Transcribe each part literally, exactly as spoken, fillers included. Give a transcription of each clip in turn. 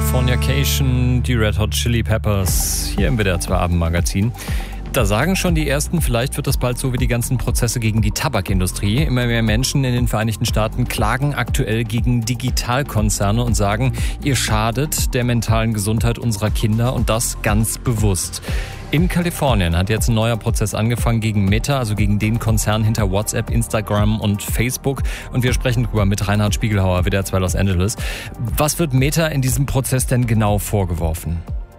Californication, die Red Hot Chili Peppers, hier im W D R zwei Abendmagazin. Da sagen schon die Ersten, vielleicht wird das bald so wie die ganzen Prozesse gegen die Tabakindustrie. Immer mehr Menschen in den Vereinigten Staaten klagen aktuell gegen Digitalkonzerne und sagen, ihr schadet der mentalen Gesundheit unserer Kinder und das ganz bewusst. In Kalifornien hat jetzt ein neuer Prozess angefangen gegen Meta, also gegen den Konzern hinter WhatsApp, Instagram und Facebook. Und wir sprechen darüber mit Reinhard Spiegelhauer, W D R zwei Los Angeles. Was wird Meta in diesem Prozess denn genau vorgeworfen?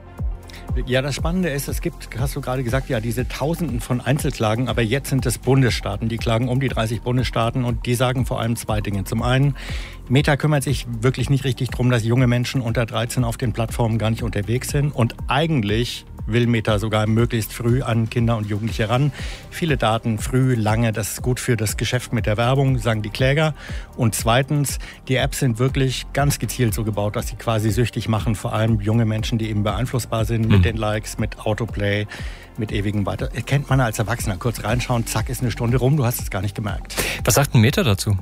Ja, das Spannende ist, es gibt, hast du gerade gesagt, ja, diese Tausenden von Einzelklagen, aber jetzt sind es Bundesstaaten, die klagen um die dreißig Bundesstaaten und die sagen vor allem zwei Dinge. Zum einen, Meta kümmert sich wirklich nicht richtig darum, dass junge Menschen unter dreizehn auf den Plattformen gar nicht unterwegs sind und eigentlich will Meta sogar möglichst früh an Kinder und Jugendliche ran. Viele Daten, früh, lange, das ist gut für das Geschäft mit der Werbung, sagen die Kläger. Und zweitens, die Apps sind wirklich ganz gezielt so gebaut, dass sie quasi süchtig machen, vor allem junge Menschen, die eben beeinflussbar sind mit mhm. den Likes, mit Autoplay, mit ewigem Weiter. Kennt man als Erwachsener. Kurz reinschauen, zack, ist eine Stunde rum, du hast es gar nicht gemerkt. Was sagt ein Meta dazu?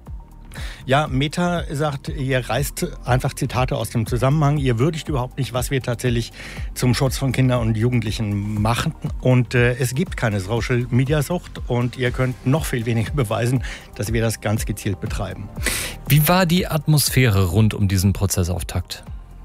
Ja, Meta sagt, ihr reißt einfach Zitate aus dem Zusammenhang. Ihr würdigt überhaupt nicht, was wir tatsächlich zum Schutz von Kindern und Jugendlichen machen. Und äh, es gibt keine Social-Media-Sucht und ihr könnt noch viel weniger beweisen, dass wir das ganz gezielt betreiben. Wie war die Atmosphäre rund um diesen Prozessauftakt?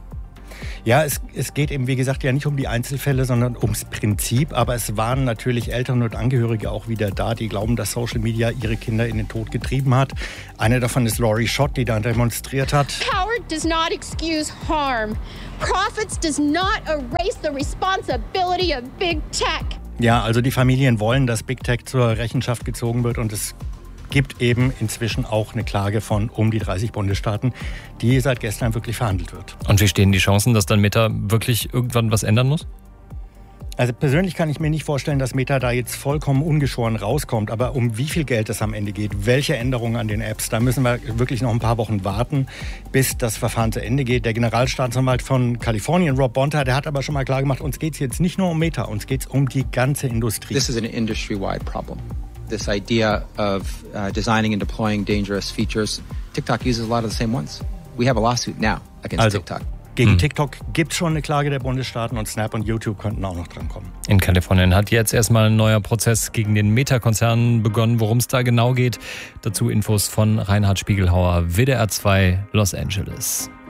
Ja, es, es geht eben, wie gesagt, ja nicht um die Einzelfälle, sondern ums Prinzip. Aber es waren natürlich Eltern und Angehörige auch wieder da, die glauben, dass Social Media ihre Kinder in den Tod getrieben hat. Eine davon ist Laurie Schott, die da demonstriert hat. Power does not excuse harm. Profits does not erase the responsibility of big tech. Ja, also die Familien wollen, dass Big Tech zur Rechenschaft gezogen wird und es gibt eben inzwischen auch eine Klage von um die dreißig Bundesstaaten, die seit gestern wirklich verhandelt wird. Und wie stehen die Chancen, dass dann Meta wirklich irgendwann was ändern muss? Also persönlich kann ich mir nicht vorstellen, dass Meta da jetzt vollkommen ungeschoren rauskommt. Aber um wie viel Geld es am Ende geht, welche Änderungen an den Apps, da müssen wir wirklich noch ein paar Wochen warten, bis das Verfahren zu Ende geht. Der Generalstaatsanwalt von Kalifornien, Rob Bonta, der hat aber schon mal klar gemacht, uns geht es jetzt nicht nur um Meta, uns geht es um die ganze Industrie. This is an industry-wide problem. This idea of uh, designing and deploying dangerous features, TikTok uses a lot of the same ones. We have a lawsuit now against also, TikTok. Gegen hm. TikTok gibt es schon eine Klage der Bundesstaaten und Snap und YouTube könnten auch noch drankommen. In Kalifornien hat jetzt erstmal ein neuer Prozess gegen den Meta-Konzern begonnen. Worum es da genau geht, dazu Infos von Reinhard Spiegelhauer, W D R zwei Los Angeles.